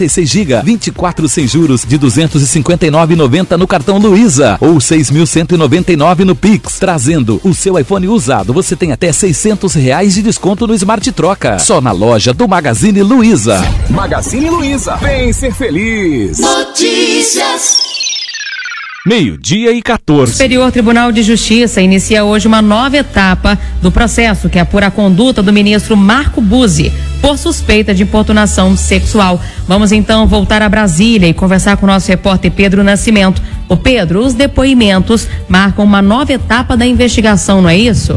96 GB, 24 sem juros de R$ 259,90 no cartão Luiza ou R$ 6.199 no Pix. Trazendo o seu iPhone usado, você tem até R$ 600 de desconto no Smart Troca. Só na loja do Magazine Luiza. Magazine Luiza, vem ser feliz. Notícias. 12:14. O Superior Tribunal de Justiça inicia hoje uma nova etapa do processo que apura a conduta do ministro Marco Buzzi por suspeita de importunação sexual. Vamos então voltar a Brasília e conversar com o nosso repórter Pedro Nascimento. Ô Pedro, os depoimentos marcam uma nova etapa da investigação, não é isso?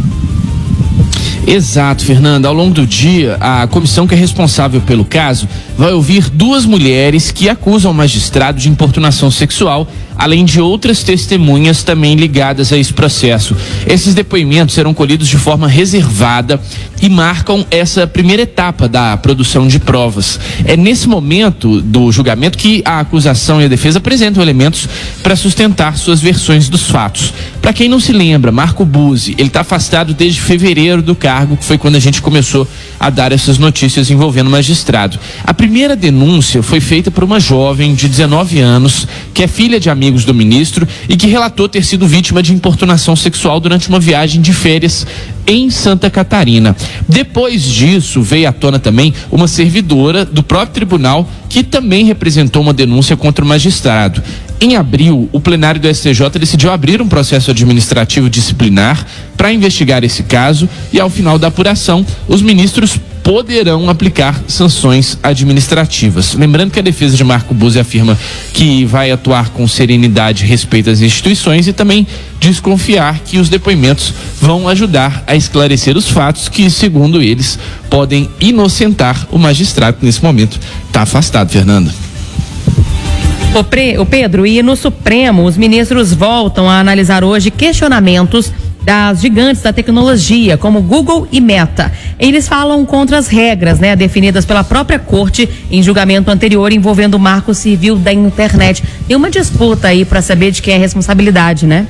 Exato, Fernanda. Ao longo do dia, a comissão que é responsável pelo caso vai ouvir duas mulheres que acusam o magistrado de importunação sexual, além de outras testemunhas também ligadas a esse processo. Esses depoimentos serão colhidos de forma reservada e marcam essa primeira etapa da produção de provas. É nesse momento do julgamento que a acusação e a defesa apresentam elementos para sustentar suas versões dos fatos. Para quem não se lembra, Marco Buzzi, ele está afastado desde fevereiro do cargo, que foi quando a gente começou a dar essas notícias envolvendo o magistrado. A primeira denúncia foi feita por uma jovem de 19 anos, que é filha de amigos do ministro e que relatou ter sido vítima de importunação sexual durante uma viagem de férias em Santa Catarina. Depois disso, veio à tona também uma servidora do próprio tribunal que também representou uma denúncia contra o magistrado. Em abril, o plenário do STJ decidiu abrir um processo administrativo disciplinar para investigar esse caso e, ao final da apuração, os ministros poderão aplicar sanções administrativas. Lembrando que a defesa de Marco Buzzi afirma que vai atuar com serenidade e respeito às instituições e também desconfiar que os depoimentos vão ajudar a esclarecer os fatos que, segundo eles, podem inocentar o magistrado que nesse momento está afastado, Fernanda. O Pedro, e no Supremo, os ministros voltam a analisar hoje questionamentos das gigantes da tecnologia, como Google e Meta. Eles falam contra as regras, definidas pela própria corte em julgamento anterior envolvendo o Marco Civil da internet. Tem uma disputa aí para saber de quem é a responsabilidade, né?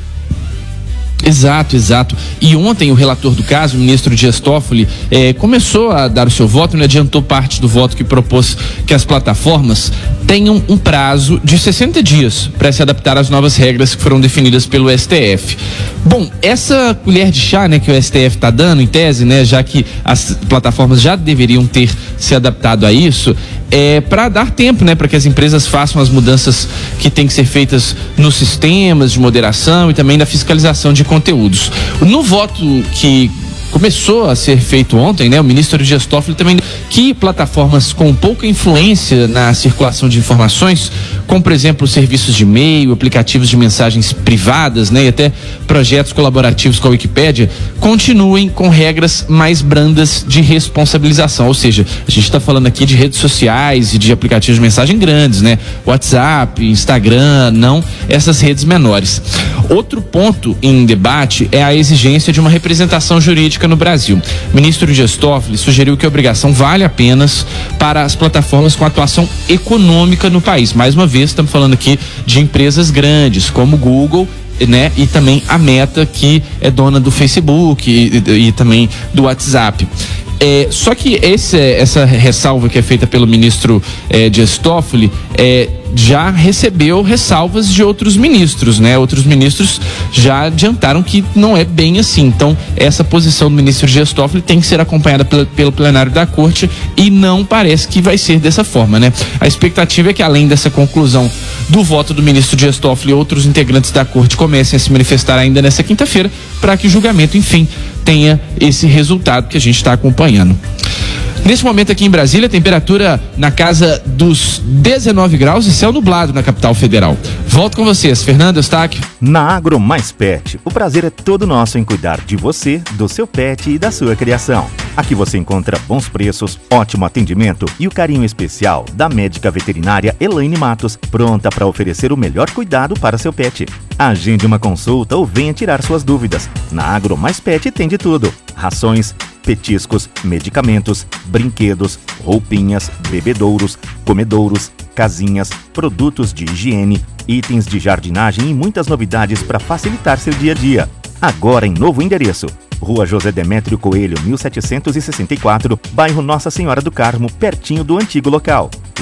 Exato. E ontem o relator do caso, o ministro Dias Toffoli, começou a dar o seu voto, adiantou parte do voto que propôs que as plataformas tenham um prazo de 60 dias para se adaptar às novas regras que foram definidas pelo STF. Bom, essa colher de chá, que o STF está dando, em tese, já que as plataformas já deveriam ter se adaptado a isso, para dar tempo, para que as empresas façam as mudanças que têm que ser feitas nos sistemas de moderação e também da fiscalização de conteúdos. No voto que começou a ser feito ontem, o ministro Dias Toffoli também que plataformas com pouca influência na circulação de informações, como por exemplo serviços de e-mail, aplicativos de mensagens privadas, e até projetos colaborativos com a Wikipédia, continuem com regras mais brandas de responsabilização. Ou seja, a gente está falando aqui de redes sociais e de aplicativos de mensagem grandes, WhatsApp, Instagram, não essas redes menores. Outro ponto em debate é a exigência de uma representação jurídica no Brasil. O ministro Dias Toffoli sugeriu que a obrigação vale apenas para as plataformas com atuação econômica no país. Mais uma vez, estamos falando aqui de empresas grandes, como o Google, e também a Meta, que é dona do Facebook e também do WhatsApp. Só que essa ressalva que é feita pelo ministro Dias Toffoli já recebeu ressalvas de outros ministros, Outros ministros já adiantaram que não é bem assim. Então, essa posição do ministro Dias Toffoli tem que ser acompanhada pelo plenário da corte e não parece que vai ser dessa forma, A expectativa é que, além dessa conclusão do voto do ministro Dias Toffoli, outros integrantes da corte comecem a se manifestar ainda nessa quinta-feira para que o julgamento, enfim, tenha esse resultado que a gente está acompanhando. Nesse momento aqui em Brasília, temperatura na casa dos 19 graus e céu nublado na capital federal. Volto com vocês, Fernando Eustáquio. Na Agro Mais Pet, o prazer é todo nosso em cuidar de você, do seu pet e da sua criação. Aqui você encontra bons preços, ótimo atendimento e o carinho especial da médica veterinária Elaine Matos, pronta para oferecer o melhor cuidado para seu pet. Agende uma consulta ou venha tirar suas dúvidas. Na Agro Mais Pet tem de tudo: rações, petiscos, medicamentos, brinquedos, roupinhas, bebedouros, comedouros, casinhas, produtos de higiene, itens de jardinagem e muitas novidades para facilitar seu dia a dia. Agora em novo endereço: Rua José Demétrio Coelho, 1764, bairro Nossa Senhora do Carmo, pertinho do antigo local.